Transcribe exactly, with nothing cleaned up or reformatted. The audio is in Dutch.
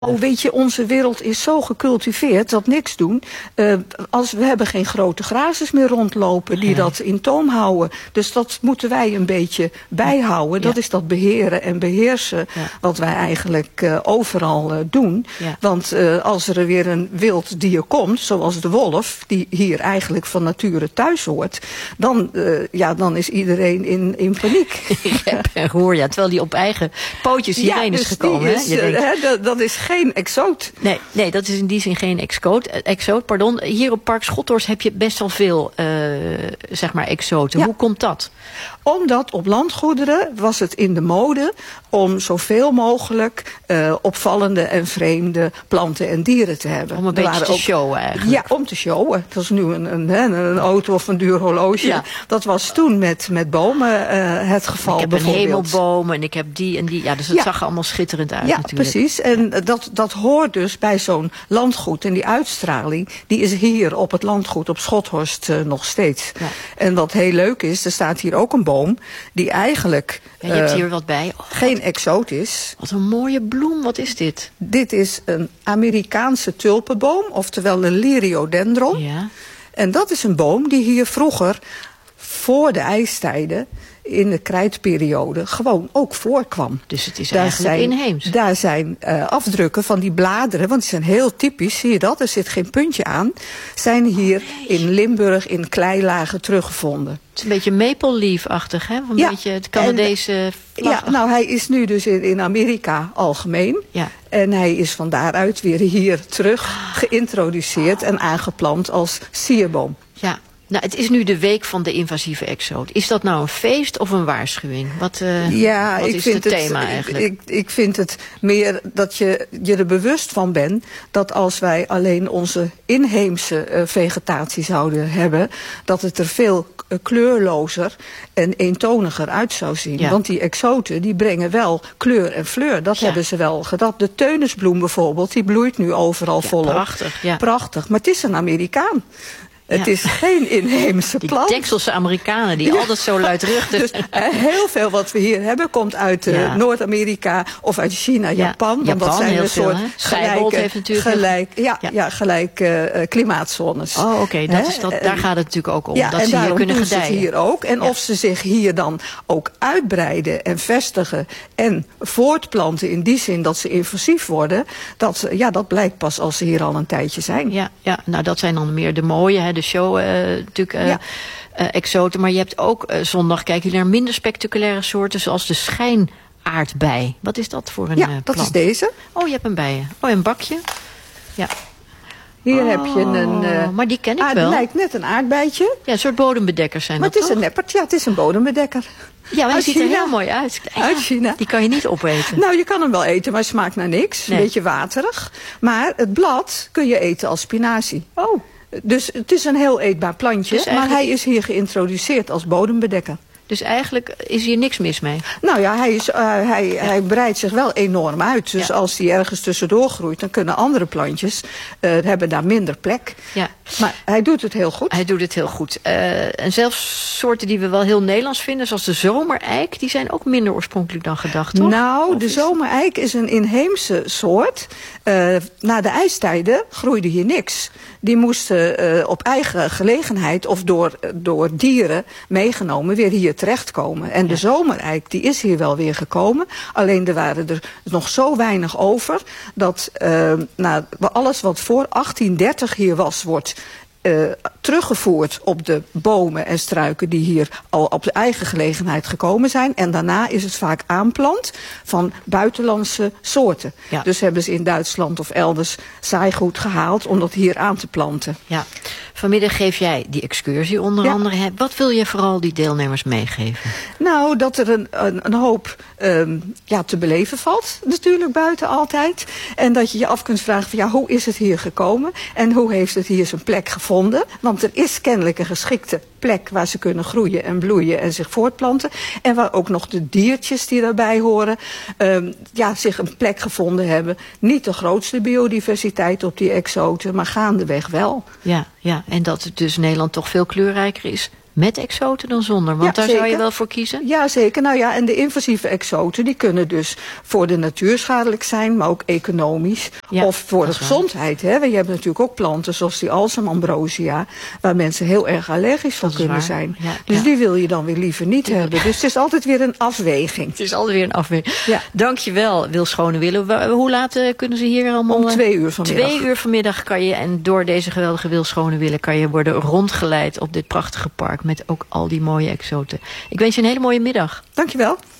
Oh, weet je, onze wereld is zo gecultiveerd dat niks doen. Uh, als we hebben geen grote grazers meer rondlopen die ja. dat in toom houden. Dus dat moeten wij een beetje bijhouden. Ja. Dat is dat beheren en beheersen ja. wat wij eigenlijk uh, overal uh, doen. Ja. Want uh, als er weer een wild dier komt, zoals de wolf, die hier eigenlijk van nature thuis hoort, dan, uh, ja, dan is iedereen in, in paniek. Rep en roer, ja, terwijl die op eigen pootjes hierheen ja, dus is gekomen. Is, hè? Je uh, denkt... dat, dat is geen exoot. Nee, nee, dat is in die zin geen exoot. exoot pardon. Hier op Park Schothorst heb je best wel veel uh, zeg maar exoten. Ja. Hoe komt dat? Omdat op landgoederen was het in de mode om zoveel mogelijk uh, opvallende en vreemde planten en dieren te hebben. Om een er beetje te ook, showen eigenlijk. Ja, om te showen. Dat is nu een, een, een, een auto of een duur horloge. Ja. Dat was toen met, met bomen uh, het geval. Ik heb een hemelboom en ik heb die en die. Ja, dus het ja. zag er allemaal schitterend uit ja, natuurlijk. Ja, precies. En dat, dat hoort dus bij zo'n landgoed. En die uitstraling, die is hier op het landgoed op Schothorst uh, nog steeds. Ja. En wat heel leuk is, er staat hier ook een boom die eigenlijk ja, je hebt hier wat bij. Oh, geen exoot is. Wat een mooie bloem, wat is dit? Dit is een Amerikaanse tulpenboom, oftewel een Liriodendron. Ja. En dat is een boom die hier vroeger, voor de ijstijden, in de krijtperiode gewoon ook voorkwam. Dus het is daar eigenlijk zijn, inheems. Daar zijn uh, afdrukken van die bladeren, want die zijn heel typisch, zie je dat? Er zit geen puntje aan. Zijn hier nee. in Limburg in kleilagen teruggevonden. Het is een beetje maple leaf-achtig, hè? Een ja, beetje het Canadese vlag. Ja, nou hij is nu dus in, in Amerika algemeen. Ja. En hij is van daaruit weer hier terug geïntroduceerd en aangeplant als sierboom. Ja. Nou, het is nu de week van de invasieve exoot. Is dat nou een feest of een waarschuwing? Wat, uh, ja, wat ik is vind het het, thema eigenlijk? Ik, ik, ik vind het meer dat je je er bewust van bent dat als wij alleen onze inheemse uh, vegetatie zouden hebben, dat het er veel uh, kleurlozer en eentoniger uit zou zien. Ja. Want die exoten die brengen wel kleur en fleur. Dat ja. hebben ze wel gedaan. De teunisbloem bijvoorbeeld, die bloeit nu overal ja, volop. Prachtig, ja. Prachtig, maar het is een Amerikaan. Het ja. is geen inheemse die plant. Die Texelse Amerikanen die ja. altijd zo luidruchtig. Dus uh, heel veel wat we hier hebben komt uit uh, ja. Noord-Amerika of uit China, ja. Japan. Want Japan, dat zijn een soort gelijke, heeft natuurlijk gelijk, ja, ja. Ja, gelijke uh, klimaatzones. Oh, oké, okay. Daar gaat het natuurlijk ook om. Ja, dat en ze hier kunnen doen gedijen. Ze hier ook. En ja. of ze zich hier dan ook uitbreiden en vestigen en voortplanten in die zin dat ze invasief worden, dat, ja, dat blijkt pas als ze hier al een tijdje zijn. Ja, ja, nou dat zijn dan meer de mooie, hè, de show. Uh, natuurlijk uh, ja. uh, exoten, maar je hebt ook uh, zondag kijken jullie naar minder spectaculaire soorten zoals de schijnaardbei. Wat is dat voor een ja, uh, plant? Dat is deze. Oh, je hebt een bijen. Oh, een bakje. Ja. Hier oh, heb je een... Uh, maar die ken ik aard, wel. Het lijkt net een aardbeidje. Ja, een soort bodembedekkers zijn maar dat, het is toch? een neppert. Ja, het is een bodembedekker. Ja, maar uit die ziet China. er heel mooi uit. Ja, uit China. Die kan je niet opeten. Nou, je kan hem wel eten, maar het smaakt naar niks. Nee. Een beetje waterig. Maar het blad kun je eten als spinazie. Oh. Dus het is een heel eetbaar plantje, dus maar hij is hier geïntroduceerd als bodembedekker. Dus eigenlijk is hier niks mis mee? Nou ja, hij, is, uh, hij, ja. hij breidt zich wel enorm uit. Dus ja. als hij ergens tussendoor groeit, dan kunnen andere plantjes uh, hebben daar minder plek. Ja. Maar hij doet het heel goed. Hij doet het heel goed. Uh, en zelfs soorten die we wel heel Nederlands vinden, zoals de zomereik, die zijn ook minder oorspronkelijk dan gedacht, toch? Nou, of de is... zomereik is een inheemse soort. Uh, na de ijstijden groeide hier niks. Die moesten uh, op eigen gelegenheid of door, door dieren meegenomen weer hier terechtkomen. En ja. de zomereik die is hier wel weer gekomen. Alleen er waren er nog zo weinig over dat uh, nou, alles wat voor achttien dertig hier was, wordt Uh, teruggevoerd op de bomen en struiken die hier al op de eigen gelegenheid gekomen zijn. En daarna is het vaak aanplant van buitenlandse soorten. Ja. Dus hebben ze in Duitsland of elders zaaigoed gehaald om dat hier aan te planten. Ja. Vanmiddag geef jij die excursie onder ja. andere. Wat wil je vooral die deelnemers meegeven? Nou, dat er een, een, een hoop um, ja, te beleven valt. Natuurlijk buiten altijd. En dat je je af kunt vragen van ja, hoe is het hier gekomen? En hoe heeft het hier zijn plek gevonden? Want er is kennelijk een geschikte plek waar ze kunnen groeien en bloeien en zich voortplanten. En waar ook nog de diertjes die daarbij horen, um, ja, zich een plek gevonden hebben. Niet de grootste biodiversiteit op die exoten, maar gaandeweg wel. Ja, ja, en dat het dus Nederland toch veel kleurrijker is met exoten dan zonder? Want Ja, daar zeker. zou je wel voor kiezen? Ja, zeker. Nou ja, en de invasieve exoten die kunnen dus voor de natuur schadelijk zijn, maar ook economisch. Ja, of voor de dat is waar. gezondheid. Hè. Je hebt natuurlijk ook planten zoals die Alsem ambrosia, waar mensen heel erg allergisch van Dat is kunnen waar. zijn. Ja, dus ja. die wil je dan weer liever niet hebben. Dus het is altijd weer een afweging. Het is altijd weer een afweging. Ja. Dankjewel, Wil Schonewille. Wa- Hoe laat eh, kunnen ze hier allemaal... Om eh, twee uur vanmiddag. Twee uur vanmiddag kan je, en door deze geweldige Wil Schonewille kan je worden rondgeleid op dit prachtige park met ook al die mooie exoten. Ik wens je een hele mooie middag. Dankjewel.